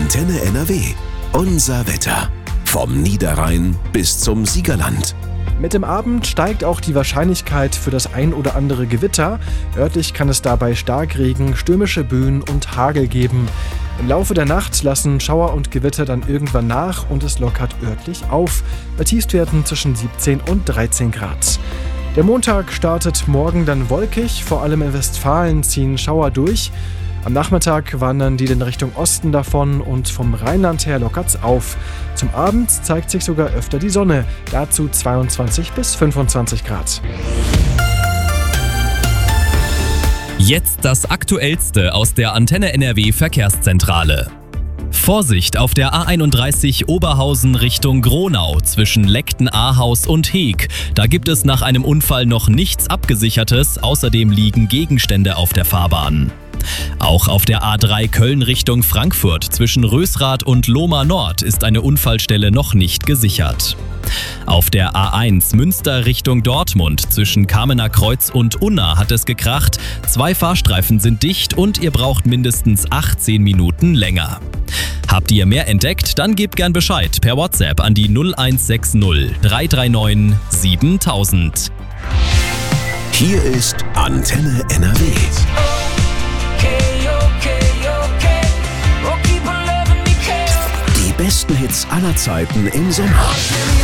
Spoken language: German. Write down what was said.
Antenne NRW. Unser Wetter. Vom Niederrhein bis zum Siegerland. Mit dem Abend steigt auch die Wahrscheinlichkeit für das ein oder andere Gewitter. Örtlich kann es dabei Starkregen, stürmische Böen und Hagel geben. Im Laufe der Nacht lassen Schauer und Gewitter dann irgendwann nach und es lockert örtlich auf, bei Tiefstwerten zwischen 17 und 13 Grad. Der Montag startet morgen dann wolkig, vor allem in Westfalen ziehen Schauer durch. Am Nachmittag wandern die in Richtung Osten davon und vom Rheinland her lockert's auf. Zum Abend zeigt sich sogar öfter die Sonne, dazu 22 bis 25 Grad. Jetzt das Aktuellste aus der Antenne NRW Verkehrszentrale. Vorsicht auf der A31 Oberhausen Richtung Gronau zwischen Leckten-Ahaus und Heeg. Da gibt es nach einem Unfall noch nichts Abgesichertes, außerdem liegen Gegenstände auf der Fahrbahn. Auch auf der A3 Köln Richtung Frankfurt zwischen Rösrath und Lohmar Nord ist eine Unfallstelle noch nicht gesichert. Auf der A1 Münster Richtung Dortmund zwischen Kamener Kreuz und Unna hat es gekracht. 2 Fahrstreifen sind dicht und ihr braucht mindestens 18 Minuten länger. Habt ihr mehr entdeckt? Dann gebt gern Bescheid per WhatsApp an die 0160 339 7000. Hier ist Antenne NRW. Die besten Hits aller Zeiten im Sommer.